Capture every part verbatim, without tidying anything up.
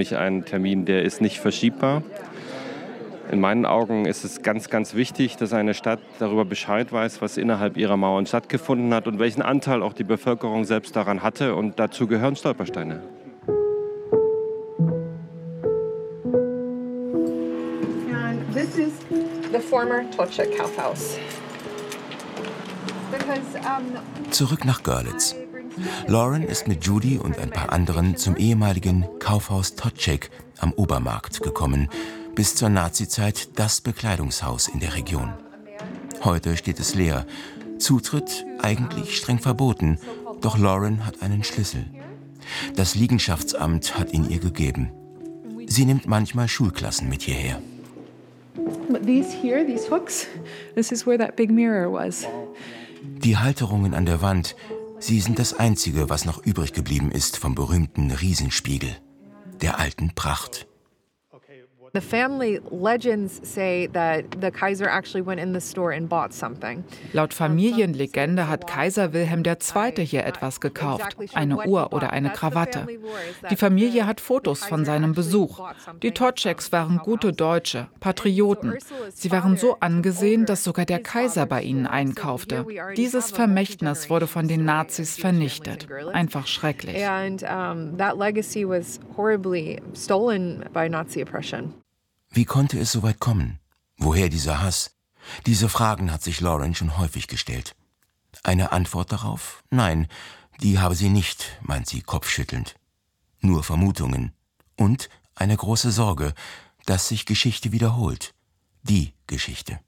mich ein Termin, der ist nicht verschiebbar. In meinen Augen ist es ganz, ganz wichtig, dass eine Stadt darüber Bescheid weiß, was innerhalb ihrer Mauern stattgefunden hat und welchen Anteil auch die Bevölkerung selbst daran hatte. Und dazu gehören Stolpersteine. And this is the former Toczek Kaufhaus. Because, um, Zurück nach Görlitz. Lauren ist mit Judy und ein paar anderen zum ehemaligen Kaufhaus Toczek am Obermarkt gekommen. Bis zur Nazizeit das Bekleidungshaus in der Region. Heute steht es leer. Zutritt eigentlich streng verboten, doch Lauren hat einen Schlüssel. Das Liegenschaftsamt hat ihn ihr gegeben. Sie nimmt manchmal Schulklassen mit hierher. these here, these hooks, this is where that big mirror was. Die Halterungen an der Wand, sie sind das Einzige, was noch übrig geblieben ist vom berühmten Riesenspiegel, der alten Pracht. The family legends say that the Kaiser actually went in the store and bought something. Laut Familienlegende hat Kaiser Wilhelm der Zweite hier etwas gekauft, eine Uhr oder eine Krawatte. Die Familie hat Fotos von seinem Besuch. Die Toczeks waren gute Deutsche, Patrioten. Sie waren so angesehen, dass sogar der Kaiser bei ihnen einkaufte. Dieses Vermächtnis wurde von den Nazis vernichtet. Einfach schrecklich. And um, that legacy was horribly stolen by Nazi oppression. Wie konnte es so weit kommen? Woher dieser Hass? Diese Fragen hat sich Lauren schon häufig gestellt. Eine Antwort darauf? Nein, die habe sie nicht, meint sie kopfschüttelnd. Nur Vermutungen. Und eine große Sorge, dass sich Geschichte wiederholt. Die Geschichte.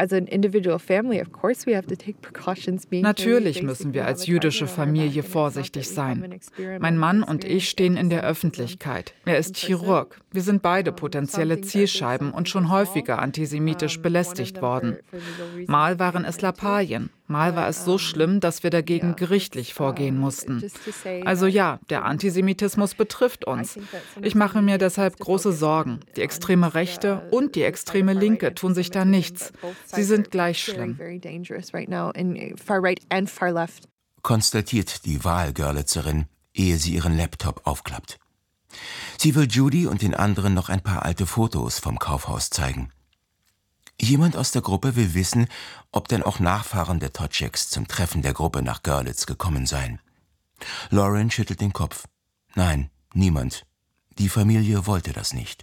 Natürlich müssen wir als jüdische Familie vorsichtig sein. Mein Mann und ich stehen in der Öffentlichkeit. Er ist Chirurg. Wir sind beide potenzielle Zielscheiben und schon häufiger antisemitisch belästigt worden. Mal waren es Lappalien, mal war es so schlimm, dass wir dagegen gerichtlich vorgehen mussten. Also ja, der Antisemitismus betrifft uns. Ich mache mir deshalb große Sorgen. Die extreme Rechte und die extreme Linke tun sich da nichts. Sie sind gleich schlimm. Konstatiert die Wahlgörlitzerin, ehe sie ihren Laptop aufklappt. Sie will Judy und den anderen noch ein paar alte Fotos vom Kaufhaus zeigen. Jemand aus der Gruppe will wissen, ob denn auch Nachfahren der Toczeks zum Treffen der Gruppe nach Görlitz gekommen seien. Lauren schüttelt den Kopf. Nein, niemand. Die Familie wollte das nicht.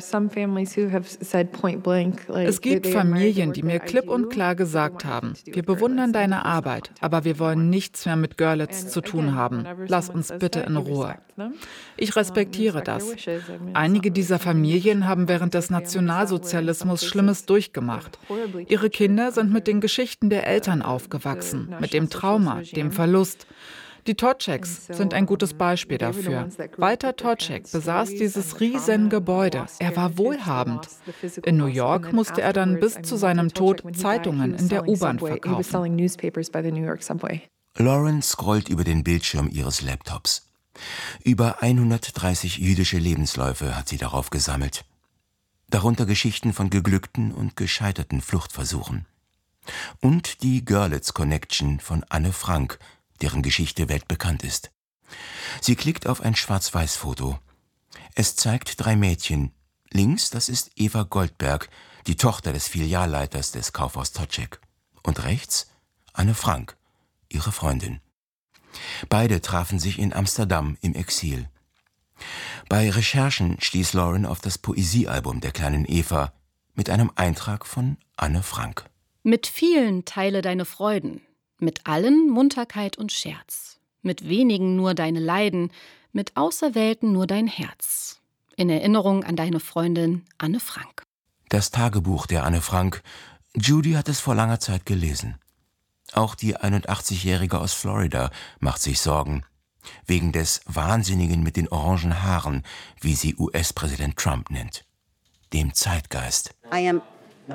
Es gibt Familien, die mir klipp und klar gesagt haben, wir bewundern deine Arbeit, aber wir wollen nichts mehr mit Görlitz zu tun haben. Lass uns bitte in Ruhe. Ich respektiere das. Einige dieser Familien haben während des Nationalsozialismus Schlimmes durchgemacht. Ihre Kinder sind mit den Geschichten der Eltern aufgewachsen, mit dem Trauma, dem Verlust. Die Toczeks sind ein gutes Beispiel dafür. Walter Toczek besaß dieses riesen Gebäude. Er war wohlhabend. In New York musste er dann bis zu seinem Tod Zeitungen in der U-Bahn verkaufen. Lauren scrollt über den Bildschirm ihres Laptops. Über hundertdreißig jüdische Lebensläufe hat sie darauf gesammelt. Darunter Geschichten von geglückten und gescheiterten Fluchtversuchen. Und die Görlitz Connection von Anne Frank, deren Geschichte weltbekannt ist. Sie klickt auf ein Schwarz-Weiß-Foto. Es zeigt drei Mädchen. Links, das ist Eva Goldberg, die Tochter des Filialleiters des Kaufhaus Toczek. Und rechts Anne Frank, ihre Freundin. Beide trafen sich in Amsterdam im Exil. Bei Recherchen stieß Lauren auf das Poesiealbum der kleinen Eva mit einem Eintrag von Anne Frank. Mit vielen teile deine Freuden. Mit allen Munterkeit und Scherz, mit wenigen nur deine Leiden, mit Auserwählten nur dein Herz. In Erinnerung an deine Freundin Anne Frank. Das Tagebuch der Anne Frank. Judy hat es vor langer Zeit gelesen. Auch die einundachtzigjährige aus Florida macht sich Sorgen. Wegen des Wahnsinnigen mit den orangen Haaren, wie sie U S-Präsident Trump nennt. Dem Zeitgeist. I am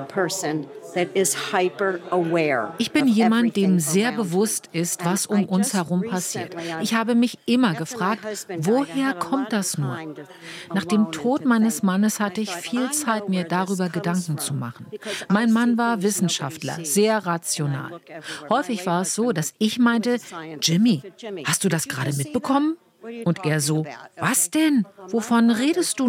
Ich bin jemand, dem sehr bewusst ist, was um uns herum passiert. Ich habe mich immer gefragt, woher kommt das nur? Nach dem Tod meines Mannes hatte ich viel Zeit, mir darüber Gedanken zu machen. Mein Mann war Wissenschaftler, sehr rational. Häufig war es so, dass ich meinte, Jimmy, hast du das gerade mitbekommen? Und er so, was denn? Wovon redest du